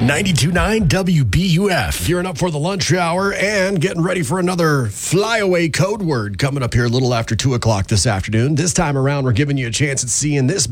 92.9 WBUF. Gearing up for the lunch hour and getting ready for another flyaway code word coming up here a little after 2 o'clock this afternoon. This time around, we're giving you a chance at seeing this